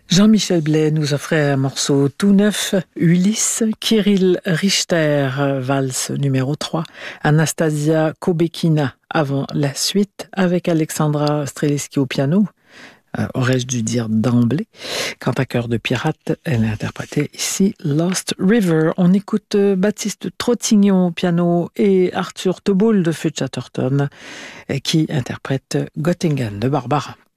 Jean-Michel Blais nous offrait un morceau tout neuf, Ulysse, Kirill Richter, valse numéro 3, Anastasia Kobekina avant la suite, avec Alexandra Streliski au piano. Aurais-je dû dire d'emblée. Quant à Cœur de pirate, elle interprétait ici Lost River. On écoute Baptiste Trottignon au piano et Arthur Teboul de Feu Chatterton qui interprète Göttingen de Barbara.